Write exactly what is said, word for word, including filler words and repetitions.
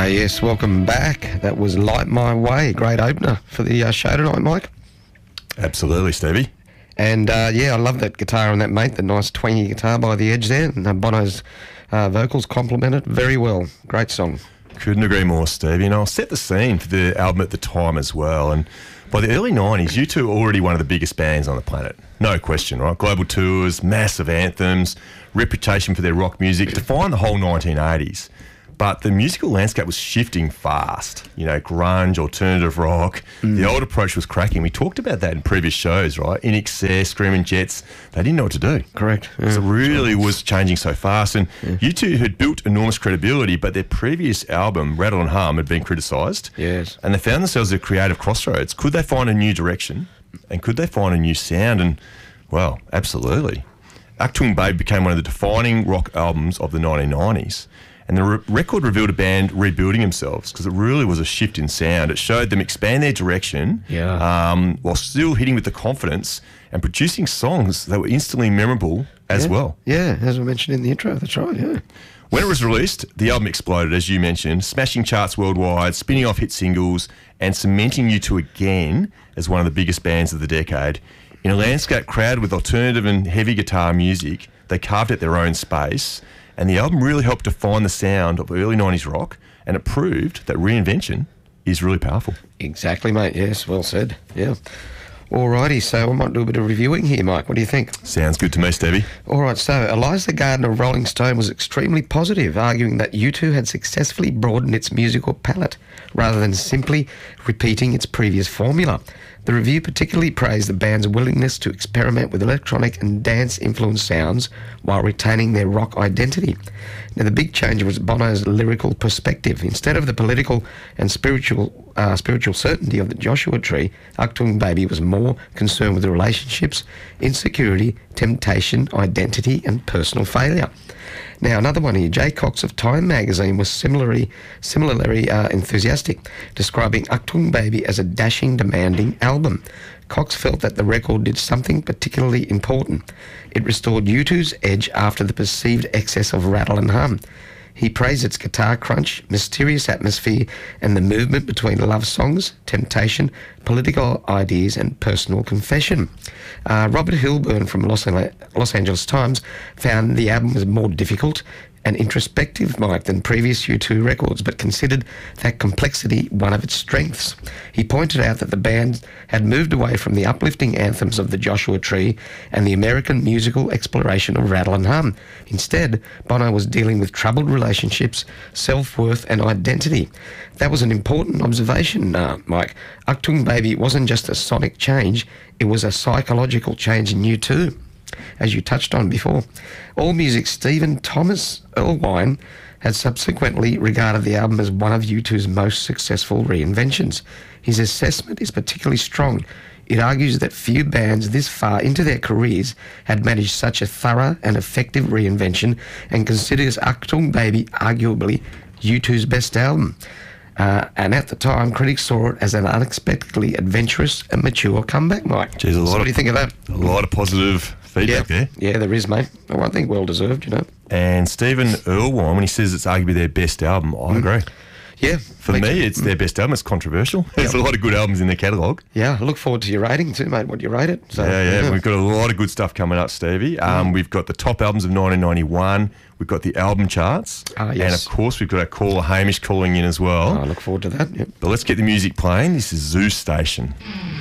Ah, yes, welcome back. That was Light My Way, great opener for the uh, show tonight, Mike. Absolutely, Stevie. And uh, yeah, I love that guitar on that, mate, the nice twangy guitar by the edge there. And uh, Bono's uh, vocals complement it very well. Great song. Couldn't agree more, Stevie. And I'll set the scene for the album at the time as well. And by the early nineties, U two were already one of the biggest bands on the planet. No question, right? Global tours, massive anthems, reputation for their rock music, defined the whole nineteen eighties. But the musical landscape was shifting fast. You know, grunge, alternative rock. Mm. The old approach was cracking. We talked about that in previous shows, right? In Excess, Screaming Jets, they didn't know what to do. Correct. Yeah. So it really was changing so fast. And yeah. U two had built enormous credibility, but their previous album, Rattle and Hum, had been criticised. Yes. And they found themselves at a creative crossroads. Could they find a new direction? And could they find a new sound? And, well, absolutely. Achtung Baby became one of the defining rock albums of the nineteen nineties. And the re- record revealed a band rebuilding themselves because it really was a shift in sound. It showed them expand their direction yeah. um, while still hitting with the confidence and producing songs that were instantly memorable as yeah. well. Yeah, as we mentioned in the intro, that's right, yeah. When it was released, the album exploded, as you mentioned, smashing charts worldwide, spinning off hit singles and cementing U two again as one of the biggest bands of the decade. In a landscape crowded with alternative and heavy guitar music, they carved out their own space. And the album really helped define the sound of early nineties rock, and it proved that reinvention is really powerful. Exactly, mate. Yes, well said. Yeah. Alrighty, so I might do a bit of reviewing here, Mike. What do you think? Sounds good to me, Stevie. All right, so Eliza Gardner of Rolling Stone was extremely positive, arguing that U two had successfully broadened its musical palette rather than simply repeating its previous formula. The review particularly praised the band's willingness to experiment with electronic and dance-influenced sounds while retaining their rock identity. Now, the big change was Bono's lyrical perspective. Instead of the political and spiritual uh, spiritual certainty of the Joshua Tree, Achtung Baby was more concerned with the relationships, insecurity, temptation, identity, and personal failure. Now, another one here, Jay Cox of Time magazine was similarly similarly uh, enthusiastic, describing Achtung Baby as a dashing, demanding album. Cox felt that the record did something particularly important. It restored U two's edge after the perceived excess of rattle and hum. He praised its guitar crunch, mysterious atmosphere, and the movement between love songs, temptation, political ideas, and personal confession. Uh, Robert Hilburn from Los, Los Angeles Times found the album was more difficult and introspective, Mike, than previous U two records, but considered that complexity one of its strengths. He pointed out that the band had moved away from the uplifting anthems of the Joshua Tree and the American musical exploration of rattle and hum. Instead, Bono was dealing with troubled relationships, self-worth and identity. That was an important observation, uh, Mike. Achtung Baby wasn't just a sonic change, it was a psychological change in U two. As you touched on before. AllMusic's Stephen Thomas Erlewine had subsequently regarded the album as one of U two's most successful reinventions. His assessment is particularly strong. It argues that few bands this far into their careers had managed such a thorough and effective reinvention, and considers Achtung Baby arguably U two's best album. Uh, and at the time, critics saw it as an unexpectedly adventurous and mature comeback, Mike. Jeez, a lot so of, what do you think of that? A lot of positive feedback yeah. there. Yeah, there is, mate. I think well-deserved, you know. And Stephen Erlewine, when he says it's arguably their best album, I mm. agree. Yeah. For me, it's mm. their best album. It's controversial. There's yep. a lot of good albums in their catalogue. Yeah, I look forward to your rating too, mate, what you rate it. So, yeah, yeah, yeah, we've got a lot of good stuff coming up, Stevie. Um, mm. We've got the top albums of nineteen ninety-one. We've got the album charts. Ah, yes. And, of course, we've got our caller Hamish calling in as well. Oh, I look forward to that, yep. But let's get the music playing. This is Zoo Station.